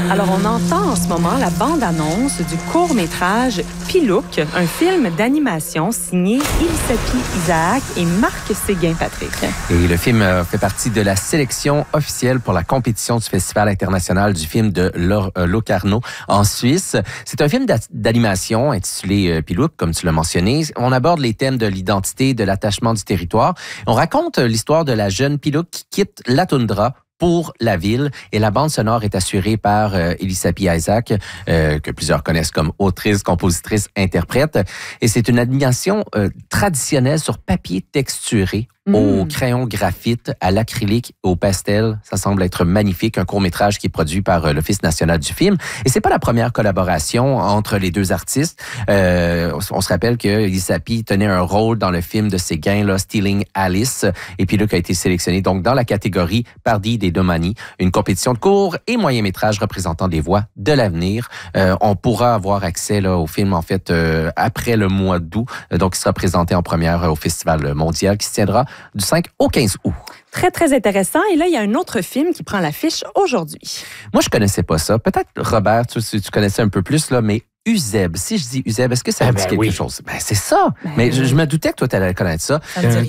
Alors, on entend en ce moment la bande-annonce du court-métrage Pilouk, un film d'animation signé Elisapie Isaac et Marc Séguin-Patrick. Et le film fait partie de la sélection officielle pour la compétition du Festival international du film de Locarno en Suisse. C'est un film d'animation intitulé Pilouk, comme tu l'as mentionné. On aborde les thèmes de l'identité, de l'attachement du territoire. On raconte l'histoire de la jeune Pilouk qui quitte la toundra pour la ville. Et la bande sonore est assurée par Elisapie Isaac, que plusieurs connaissent comme autrice, compositrice, interprète. Et c'est une animation traditionnelle sur papier texturé, au crayon graphite, à l'acrylique, au pastel. Ça semble être magnifique. Un court-métrage qui est produit par l'Office national du film. Et c'est pas la première collaboration entre les deux artistes. On se rappelle que Elisapie tenait un rôle dans le film de Séguin, là, Stealing Alice. Et puis Luc a été sélectionné donc dans la catégorie Pardi des Domani, une compétition de court et moyen métrage représentant des voix de l'avenir. On pourra avoir accès là, au film en fait après le mois d'août. Donc il sera présenté en première au Festival mondial qui se tiendra du 5 au 15 août. Très, très intéressant. Et là, il y a un autre film qui prend l'affiche aujourd'hui. Moi, je connaissais pas ça. Peut-être, Robert, tu connaissais un peu plus, là, mais Uzeb. Si je dis Uzeb, est-ce que ça me dit quelque chose? Ben, c'est ça. Mais je me doutais que toi, tu allais connaître ça.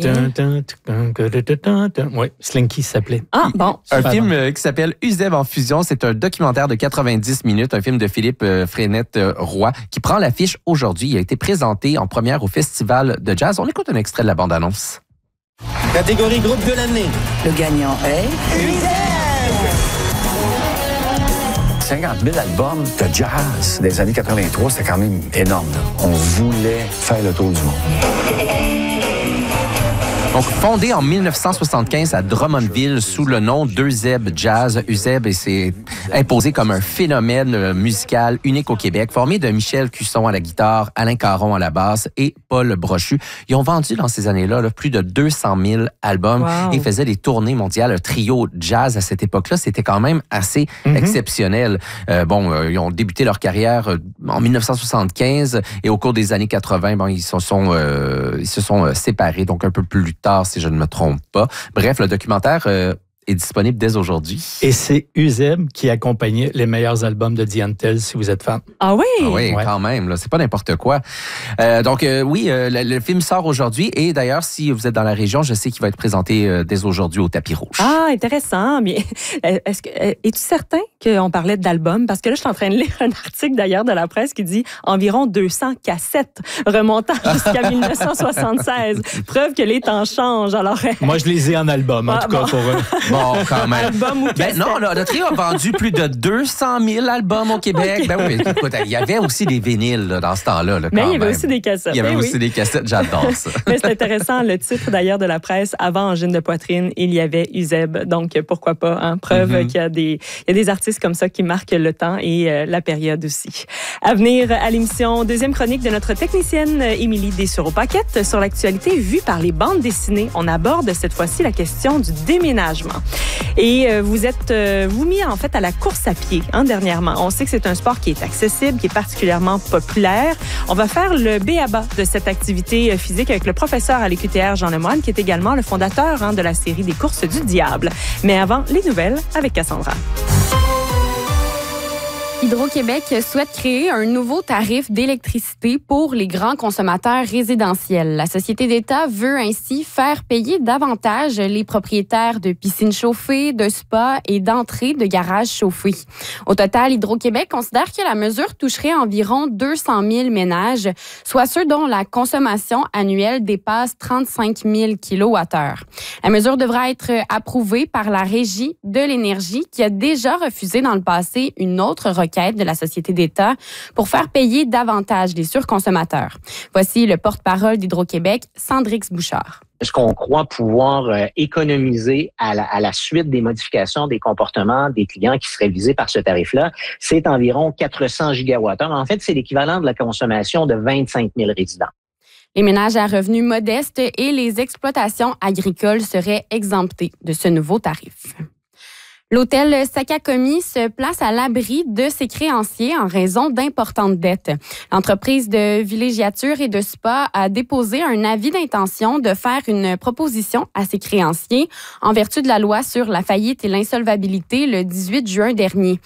Oui, Slinky s'appelait. Ah, bon. Un film qui s'appelle Uzeb en fusion. C'est un documentaire de 90 minutes, un film de Philippe Frenette-Roy qui prend l'affiche aujourd'hui. Il a été présenté en première au Festival de Jazz. On écoute un extrait de la bande-annonce. Catégorie groupe de l'année. Le gagnant est... Uzeb! 50 000 albums de jazz des années 83, c'était quand même énorme. Là. On voulait faire le tour du monde. Donc, fondé en 1975 à Drummondville sous le nom d'Uzeb Jazz, Uzeb s'est imposé comme un phénomène musical unique au Québec, formé de Michel Cusson à la guitare, Alain Caron à la basse et Paul Brochu. Ils ont vendu dans ces années-là plus de 200 000 albums et faisaient des tournées mondiales. Un trio jazz à cette époque-là, c'était quand même assez exceptionnel. Ils ont débuté leur carrière en 1975 et au cours des années 80, ils se sont séparés, donc un peu plus tard, si je ne me trompe pas. Bref, le documentaire est disponible dès aujourd'hui. Et c'est Uzeb qui accompagnait les meilleurs albums de Diane Tell, si vous êtes fan. Ah oui? Ah oui, quand même. Là, c'est pas n'importe quoi. Le film sort aujourd'hui. Et d'ailleurs, si vous êtes dans la région, je sais qu'il va être présenté dès aujourd'hui au Tapis Rouge. Ah, intéressant. Mais es-tu certain qu'on parlait d'albums? Parce que là, je suis en train de lire un article d'ailleurs de la presse qui dit environ 200 cassettes remontant jusqu'à 1976. Preuve que les temps changent. Alors, moi, je les ai en album, en tout cas, pour eux. Bon, quand même. Album ou cassette? Non, le trio a vendu plus de 200 000 albums au Québec. Okay. Ben oui, écoute, il y avait aussi des vinyles là, dans ce temps-là. Là, mais il y avait aussi des cassettes. Il y avait aussi des cassettes, j'adore ça. Mais c'est intéressant, le titre d'ailleurs de la presse, avant Angine de poitrine, il y avait Uzeb. Donc, pourquoi pas, hein? Preuve qu'il y a des artistes comme ça qui marquent le temps et la période aussi. À venir à l'émission, deuxième chronique de notre technicienne Émilie Dessureau-Paquette sur l'actualité vue par les bandes dessinées. On aborde cette fois-ci la question du déménagement. Et vous êtes mis en fait à la course à pied dernièrement. On sait que c'est un sport qui est accessible, qui est particulièrement populaire. On va faire le b.a.-ba de cette activité physique avec le professeur à l'EQTR Jean Lemoine, qui est également le fondateur de la série des courses du diable. Mais avant, les nouvelles avec Cassandra. Hydro-Québec souhaite créer un nouveau tarif d'électricité pour les grands consommateurs résidentiels. La société d'État veut ainsi faire payer davantage les propriétaires de piscines chauffées, de spas et d'entrées de garages chauffés. Au total, Hydro-Québec considère que la mesure toucherait environ 200 000 ménages, soit ceux dont la consommation annuelle dépasse 35 000 kWh. La mesure devra être approuvée par la Régie de l'énergie qui a déjà refusé dans le passé une autre requête de la société d'État pour faire payer davantage les surconsommateurs. Voici le porte-parole d'Hydro-Québec, Sandrix Bouchard. Ce qu'on croit pouvoir économiser à la suite des modifications des comportements des clients qui seraient visés par ce tarif-là, c'est environ 400 gigawattheures. En fait, c'est l'équivalent de la consommation de 25 000 résidents. Les ménages à revenus modestes et les exploitations agricoles seraient exemptés de ce nouveau tarif. L'hôtel Sakakomi se place à l'abri de ses créanciers en raison d'importantes dettes. L'entreprise de villégiature et de spa a déposé un avis d'intention de faire une proposition à ses créanciers en vertu de la loi sur la faillite et l'insolvabilité le 18 juin dernier.